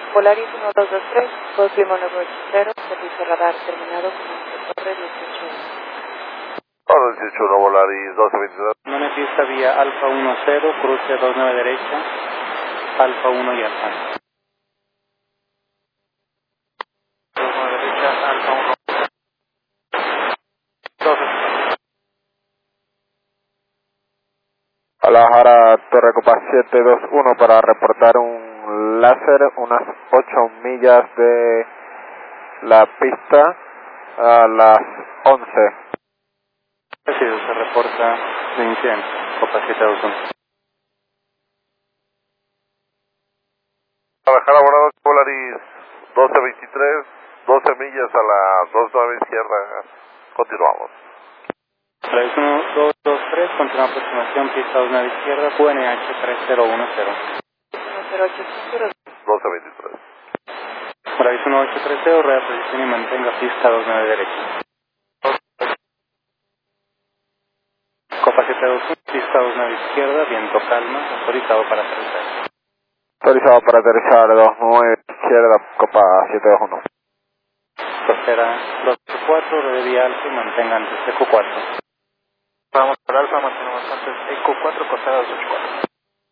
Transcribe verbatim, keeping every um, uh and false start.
Polaris uno dos dos tres, dos Lima nueve ocho cero, servicio radar terminado con Torre dieciocho uno. Torre dieciocho uno, Polaris doce veintidós. Manos pista vía Alfa uno cero, cruce dos nueve derecha, Alfa uno y Alfa. dos nueve derecha, Alfa uno. A la Jara Torre Copa siete dos uno para reportar un láser, unas ocho millas de la pista a las once. Sí, se reporta de incidente, Copa siete dos uno. A la Jara Volado Polaris doce veintitrés, doce millas a la dos nueve izquierda. Continuamos. Polaris uno dos dos tres, continúa aproximación, pista dos nueve izquierda, Q N H tres cero uno cero. uno cero ocho cero. doce veintitrés. Polaris uno ocho tres cero, rueda posición y mantenga pista dos nueve derecha. Copa siete dos uno, pista dos nueve izquierda, viento calma, autorizado para aterrizar. Autorizado para aterrizar dos nueve izquierda, Copa siete dos uno. Costera dos cuatro, red vía alfa y mantenga antes Eco cuatro. Vamos por Alfa, mantenemos antes Eco cuatro, costera dos ocho cuatro.